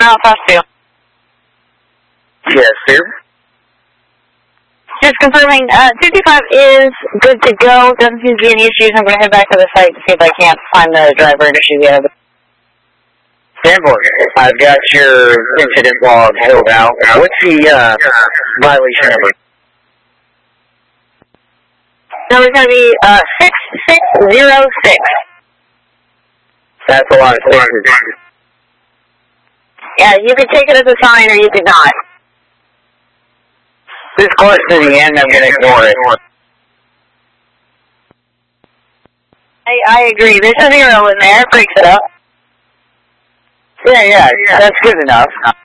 Mount Fast 2. Yes, sir. Just confirming, 225 is good to go. Doesn't seem to be any issues. I'm going to head back to the site to see if I can't find the driver and issue the other. Stanford, I've got your incident log filled out. What's the violation number? Number's going to be 6606. That's a lot of sixes. Yeah, you could take it as a sign or you could not. This close to the end, I'm going to ignore it. I agree. There's a 0 in there. It breaks it up. Yeah, that's good enough.